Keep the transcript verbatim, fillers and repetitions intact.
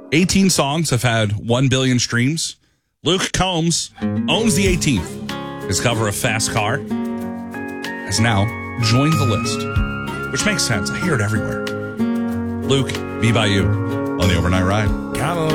eighteen songs have had one billion streams. Luke Combs owns the eighteenth. His cover of Fast Car has now joined the list, which makes sense. I hear it everywhere. Luke, Me by You on the Overnight Ride.